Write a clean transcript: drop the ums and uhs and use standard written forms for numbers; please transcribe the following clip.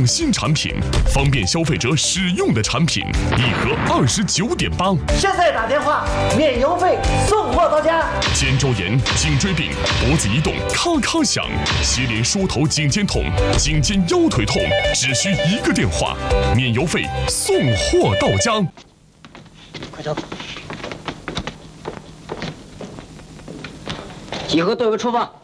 创新产品，方便消费者使用的产品，一盒29.8。 现在打电话，免邮费，送货到家。 肩周炎、颈椎病、脖子移动咔咔响，膝连梳头颈肩痛、颈肩腰腿痛，只需1个电话，免邮费，送货到家。 快走！几盒都有个厨房。